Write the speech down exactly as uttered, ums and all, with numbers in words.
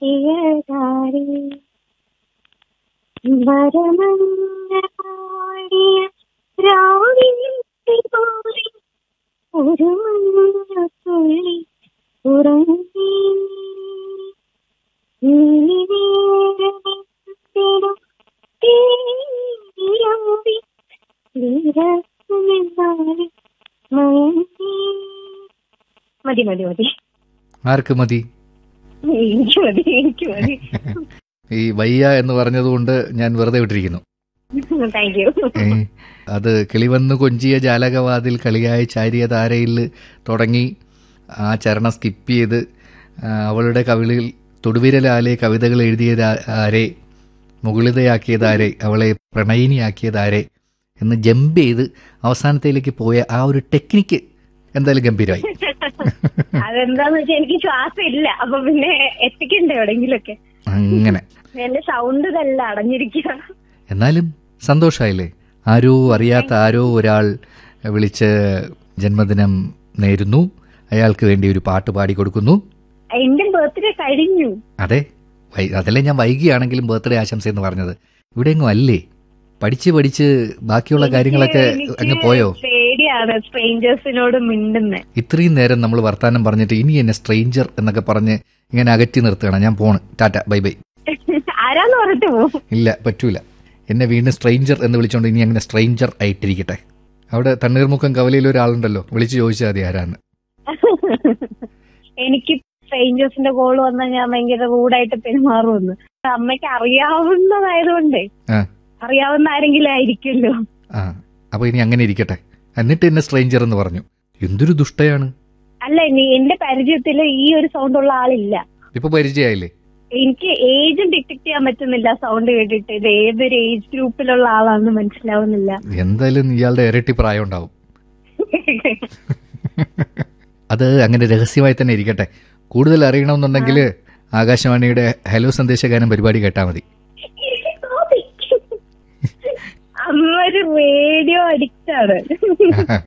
വീശിയതാരേ വരമഞ്ഞാടിയ രാവിലെ പോയി ഒരു മഞ്ഞത്തുള്ളി ഉറങ്ങി നീലിനേരമെത്തിടും തീരമ്പി വിരക്കുമെന്നാലും മയങ്ങി. മതി മതി മതി. ആർക്ക് മതി? എനിക്ക് മതി എനിക്ക് മതി. ഈ വയ്യ എന്ന് പറഞ്ഞതുകൊണ്ട് ഞാൻ വെറുതെ വിട്ടിരിക്കുന്നു. Thank you. അത് കിളിവന്നു കൊഞ്ചിയ ജാലകവാതിൽ കളിയായി ചാരിയ താരയിൽ തുടങ്ങി ആ ചരണം സ്കിപ്പ് ചെയ്ത് അവളുടെ കവിളിൽ തൊടുവിരലാലെ കവിതകൾ എഴുതിയത് ആരെ, മുകുളിതയാക്കിയതാരെ, അവളെ പ്രണയിനിയാക്കിയതാരെ എന്ന് ജമ്പ് ചെയ്ത് അവസാനത്തിലേക്ക് പോയ ആ ഒരു ടെക്നിക്ക് എന്തായാലും ഗംഭീരമായി. അതെന്താന്ന് വെച്ചാൽ എനിക്ക് ശ്വാസം ഇല്ല, അപ്പൊ പിന്നെ എത്തിക്കണ്ടേ എവിടെങ്കിലൊക്കെ. അങ്ങനെ എന്റെ സൗണ്ട് നല്ല അടഞ്ഞിരിക്കുക. എന്നാലും സന്തോഷമായില്ലേ? ആരോ അറിയാത്ത ആരോ ഒരാൾ വിളിച്ച് ജന്മദിനം നേരുന്നു, അയാൾക്ക് വേണ്ടി ഒരു പാട്ട് പാടിക്കൊടുക്കുന്നു. എന്റെ ബർത്ത്ഡേ കഴിഞ്ഞു. അതെ, അതല്ലേ ഞാൻ വൈകിയാണെങ്കിലും ബർത്ത്ഡേ ആശംസ എന്ന് പറഞ്ഞത്. ഇവിടെ എങ്ങും അല്ലേ? പഠിച്ച് പഠിച്ച് ബാക്കിയുള്ള കാര്യങ്ങളൊക്കെ അങ്ങ് പോയോ? പേടിയാണ് സ്ട്രേഞ്ചേഴ്സിനോട് മിണ്ടുന്നത്. ഇത്രയും നേരം നമ്മൾ വർത്താനം പറഞ്ഞിട്ട് ഇനി എന്നെ സ്ട്രേഞ്ചർ എന്നൊക്കെ പറഞ്ഞ് ഇങ്ങനെ അകറ്റി നിർത്തുകയാണ്. ഞാൻ പോണ്, ടാറ്റ ബൈ ബൈ. ആരാന്ന് പറഞ്ഞിട്ട് പോകും? ഇല്ല, പറ്റൂല. എന്നെ വീണ്ടും സ്ട്രേഞ്ചർ എന്ന് വിളിച്ചോണ്ട് ഇനി അങ്ങനെ സ്ട്രേഞ്ചർ ആയിട്ടിരിക്കട്ടെ. അവിടെ തണ്ണീർമുക്കം കവലയിൽ ഒരാളുണ്ടല്ലോ, വിളിച്ചു ചോദിച്ചാൽ മതി ആരാന്ന്. എനിക്ക് സ്ട്രേഞ്ചേഴ്സിന്റെ കോള് വന്നാൽ ഞാൻ ഭയങ്കര റൂഡായിട്ട് പെരുമാറുമെന്ന്. അമ്മയ്ക്ക് അറിയാവുന്നതായതുകൊണ്ട് അറിയാവുന്ന ആരെങ്കിലും ആയിരിക്കുമല്ലോ. ആ, അപ്പൊ ഇനി അങ്ങനെ ഇരിക്കട്ടെ. എന്നിട്ട് എന്നെ സ്ട്രേഞ്ചർ എന്ന് പറഞ്ഞു. എന്തൊരു ദുഷ്ടയാണ്. അല്ല, എന്റെ പരിചയത്തില് ഈ ഒരു സൗണ്ട് ഉള്ള ആളില്ല. ഇപ്പൊ പരിചയമായില്ലേ? എനിക്ക് ഏജും ഡിറ്റക്ട് ചെയ്യാൻ പറ്റുന്നില്ല സൗണ്ട് കേട്ടിട്ട്. ഇത് ഏതൊരു ഏജ് ഗ്രൂപ്പിലുള്ള ആളാണെന്ന് മനസ്സിലാവുന്നില്ല. എന്തായാലും ഇയാളുടെ ഇരട്ടി പ്രായം ഉണ്ടാവും. അത് അങ്ങനെ രഹസ്യമായി തന്നെ ഇരിക്കട്ടെ. കൂടുതൽ അറിയണമെന്നുണ്ടെങ്കിൽ ആകാശവാണിയുടെ ഹലോ സന്ദേശഗാനം പരിപാടി കേട്ടാൽ മതി. അമ്മ ഒരു റേഡിയോ അഡിക്റ്റ് ആണ്.